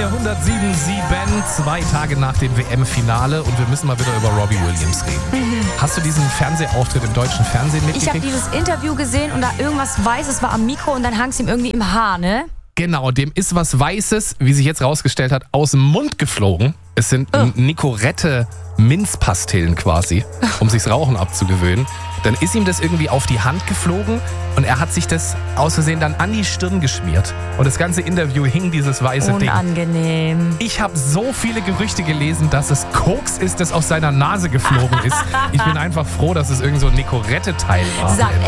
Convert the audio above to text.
107.7, 2 Tage nach dem WM-Finale und wir müssen mal wieder über Robbie Williams reden. Hast du diesen Fernsehauftritt im deutschen Fernsehen Ich habe mitgekriegt? dieses Interview gesehen und da irgendwas Weißes war am Mikro und dann hang es ihm irgendwie im Haar, ne? Genau, dem ist was Weißes, wie sich jetzt rausgestellt hat, aus dem Mund geflogen. Es sind Nicorette Minzpastillen quasi, um sich's Rauchen abzugewöhnen. Dann ist ihm das irgendwie auf die Hand geflogen und er hat sich das aus Versehen dann an die Stirn geschmiert. Und das ganze Interview hing dieses weiße Ding. Unangenehm. Ich habe so viele Gerüchte gelesen, dass es Koks ist, das aus seiner Nase geflogen ist. Ich bin einfach froh, dass es irgend so ein Nicorette-Teil war. Sag